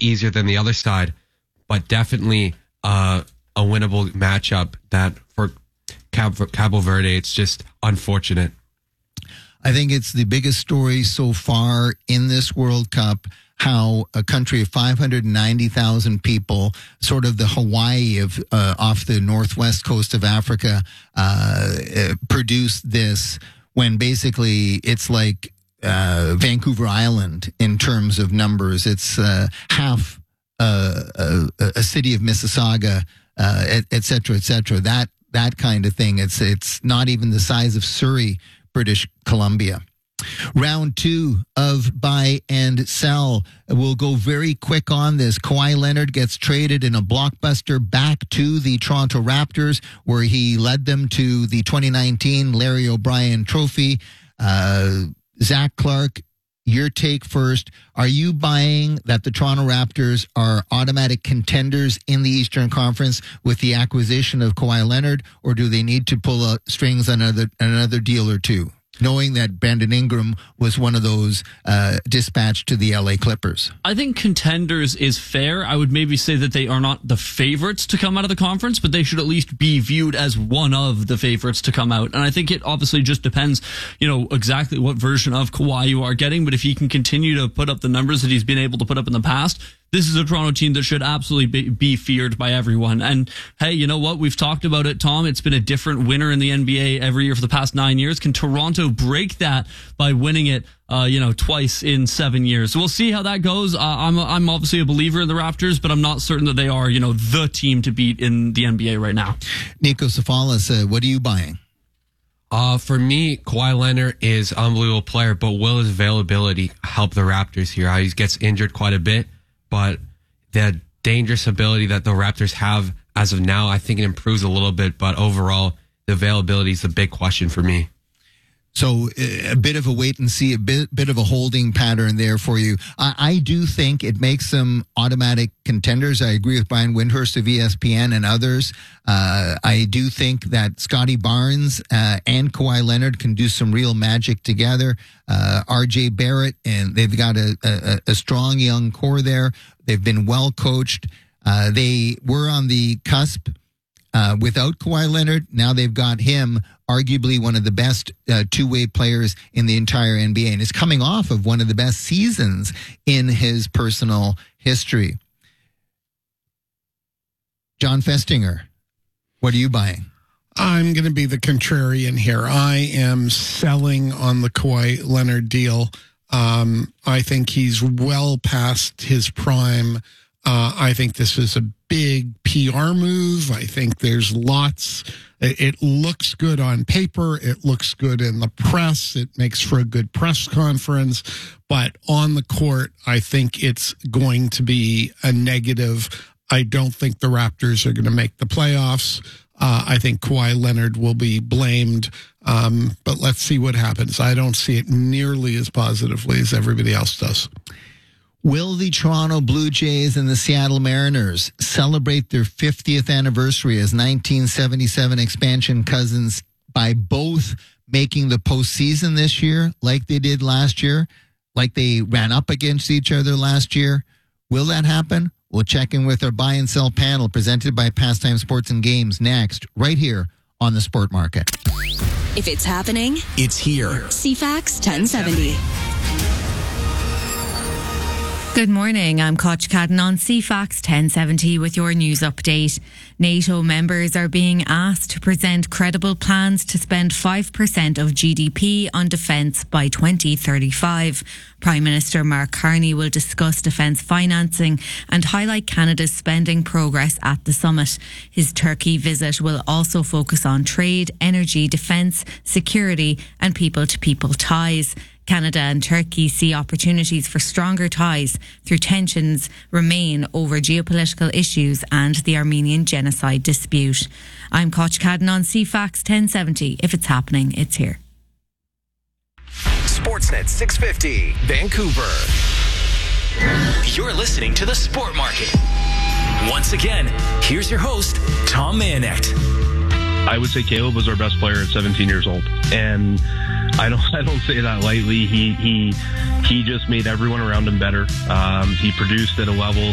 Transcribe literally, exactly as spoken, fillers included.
easier than the other side, but definitely uh, a winnable matchup that for Cabo, Cabo Verde, it's just unfortunate. I think it's the biggest story so far in this World Cup, how a country of five hundred ninety thousand people, sort of the Hawaii of uh, off the northwest coast of Africa, uh, produced this when basically it's like uh, Vancouver Island in terms of numbers. It's uh, half uh, a, a city of Mississauga, uh, et, et cetera, et cetera. That that kind of thing. It's it's not even the size of Surrey, British Columbia. Round two of buy and sell. We'll go very quick on this. Kawhi Leonard gets traded in a blockbuster back to the Toronto Raptors, where he led them to the twenty nineteen Larry O'Brien Trophy. Uh, Zach Clark, your take first. Are you buying that the Toronto Raptors are automatic contenders in the Eastern Conference with the acquisition of Kawhi Leonard, or do they need to pull out strings on another, another deal or two, knowing that Brandon Ingram was one of those uh, dispatched to the L A Clippers? I think contenders is fair. I would maybe say that they are not the favorites to come out of the conference, but they should at least be viewed as one of the favorites to come out. And I think it obviously just depends, you know, exactly what version of Kawhi you are getting. But if he can continue to put up the numbers that he's been able to put up in the past, this is a Toronto team that should absolutely be, be feared by everyone. And hey, you know what? We've talked about it, Tom. It's been a different winner in the N B A every year for the past nine years. Can Toronto break that by winning it, uh, you know, twice in seven years? So we'll see how that goes. Uh, I'm I'm obviously a believer in the Raptors, but I'm not certain that they are, you know, the team to beat in the N B A right now. Nico Safalas, uh, what are you buying? Uh, for me, Kawhi Leonard is an unbelievable player, but will his availability help the Raptors here? He gets injured quite a bit, but the dangerous ability that the Raptors have as of now, I think it improves a little bit, but overall, the availability is the big question for me. So a bit of a wait and see, a bit bit of a holding pattern there for you. I, I do think it makes them automatic contenders. I agree with Brian Windhorst of E S P N and others. Uh, I do think that Scotty Barnes uh, and Kawhi Leonard can do some real magic together. Uh, R J Barrett, and they've got a, a, a strong young core there. They've been well coached. Uh, they were on the cusp Uh, without Kawhi Leonard. Now they've got him, arguably one of the best uh, two-way players in the entire N B A, and is coming off of one of the best seasons in his personal history. John Festinger, what are you buying? I'm going to be the contrarian here. I am selling on the Kawhi Leonard deal. Um, I think he's well past his prime. Uh, I think this is a big P R move. I think there's lots. It looks good on paper. It looks good in the press. It makes for a good press conference. But on the court, I think it's going to be a negative. I don't think the Raptors are going to make the playoffs. Uh, I think Kawhi Leonard will be blamed. Um, but let's see what happens. I don't see it nearly as positively as everybody else does. Will the Toronto Blue Jays and the Seattle Mariners celebrate their fiftieth anniversary as nineteen seventy-seven expansion cousins by both making the postseason this year, like they did last year, like they ran up against each other last year? Will that happen? We'll check in with our buy and sell panel presented by Pastime Sports and Games next, right here on the Sport Market. If it's happening, it's here. C F A X ten seventy. Good morning, I'm Koch Cadden on C F A X ten seventy with your news update. NATO members are being asked to present credible plans to spend five percent of G D P on defence by twenty thirty-five. Prime Minister Mark Carney will discuss defence financing and highlight Canada's spending progress at the summit. His Turkey visit will also focus on trade, energy, defence, security and people-to-people ties. Canada and Turkey see opportunities for stronger ties through tensions remain over geopolitical issues and the Armenian genocide dispute. I'm Koch Cadden on C F A X ten seventy. If it's happening, it's here. Sportsnet six fifty, Vancouver. You're listening to the Sport Market. Once again, here's your host, Tom Mayonet. I would say Caleb was our best player at seventeen years old, and I don't I don't say that lightly. He he he just made everyone around him better. Um, he produced at a level